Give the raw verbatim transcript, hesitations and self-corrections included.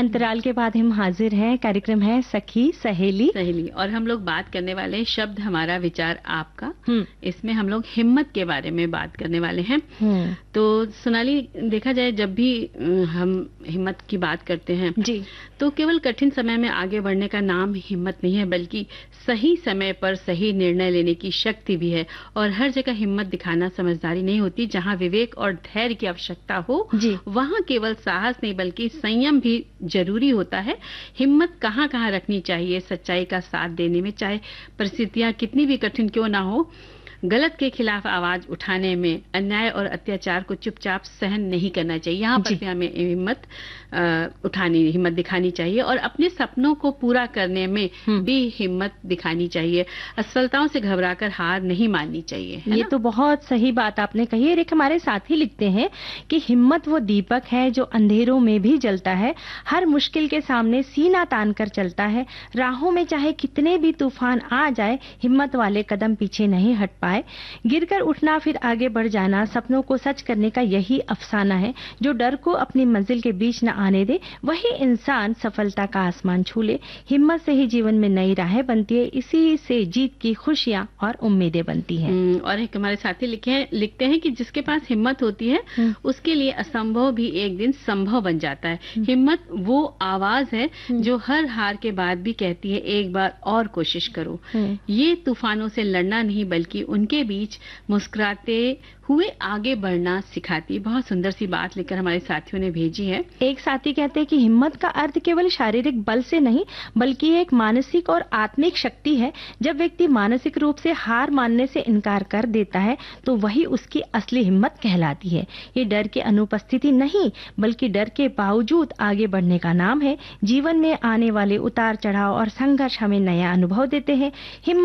अंतराल के बाद हम हाजिर हैं। कार्यक्रम है सखी सहेली सहेली और हम लोग बात करने वाले हैं शब्द हमारा विचार आपका। हम्म। इसमें हम लोग हिम्मत के बारे में बात करने वाले हैं। हम्म। तो सोनाली, देखा जाए जब भी अ, हम हिम्मत की बात करते हैं जी, तो केवल कठिन समय में आगे बढ़ने का नाम हिम्मत नहीं है, बल्कि सही समय पर सही निर्णय लेने की शक्ति भी है। और हर जगह हिम्मत दिखाना समझदारी नहीं होती। जहां विवेक और धैर्य की आवश्यकता हो जी। वहां केवल साहस नहीं बल्कि संयम भी जरूरी होता है। हिम्मत कहाँ कहाँ रखनी चाहिए? सच्चाई का साथ देने में, चाहे परिस्थितियां कितनी भी कठिन क्यों ना हो। गलत के खिलाफ आवाज उठाने में, अन्याय और अत्याचार को चुपचाप सहन नहीं करना चाहिए। यहाँ पर भी हमें हिम्मत अ, उठानी हिम्मत दिखानी चाहिए और अपने सपनों को पूरा करने में भी हिम्मत दिखानी चाहिए। असफलताओं से घबराकर हार नहीं माननी चाहिए। ये तो बहुत सही बात आपने कही है। एक हमारे साथी लिखते हैं कि हिम्मत वो दीपक है जो अंधेरों में भी जलता है, हर मुश्किल के सामने सीना तान कर चलता है। राहों में चाहे कितने भी तूफान आ जाए, हिम्मत वाले कदम पीछे नहीं हट पाए। गिरकर उठना फिर आगे बढ़ जाना, सपनों को सच करने का यही अफसाना है। जो डर को अपनी मंजिल के बीच न आने दे, वही इंसान सफलता का आसमान छू ले। हिम्मत से ही जीवन में नई राहें बनती है, इसी से जीत की खुशियां और उम्मीदें बनती हैं। और एक हमारे साथी लिखे हैं लिखते हैं कि जिसके पास हिम्मत होती है उसके लिए असंभव भी एक दिन संभव बन जाता है। हिम्मत वो आवाज है जो हर हार के बाद भी कहती है एक बार और कोशिश करो। ये तूफानों से लड़ना नहीं बल्कि उनके बीच मुस्कुराते हुए आगे बढ़ना सिखाती। बहुत सुंदर सी बात लेकर हमारे साथियों ने भेजी है। एक साथी कहते हैं कि हिम्मत का अर्थ केवल शारीरिक बल से नहीं बल्कि एक मानसिक और आत्मिक शक्ति है। जब व्यक्ति मानसिक रूप से हार मानने से इनकार कर देता है तो वही उसकी असली हिम्मत कहलाती है। ये डर की अनुपस्थिति नहीं बल्कि डर के बावजूद आगे बढ़ने का नाम है। जीवन में आने वाले उतार चढ़ाव और संघर्ष हमें नया अनुभव देते हैं। हिम्मत